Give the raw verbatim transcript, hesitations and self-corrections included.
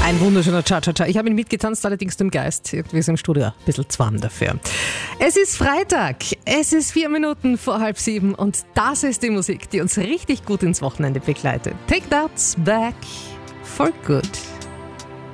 Ein wunderschöner Cha-Cha-Cha. Ich habe ihn mitgetanzt, allerdings im Geist. Irgendwie ist im Studio ein bisschen zu warm dafür. Es ist Freitag, es ist vier Minuten vor halb sieben und das ist die Musik, die uns richtig gut ins Wochenende begleitet. Take that back for good.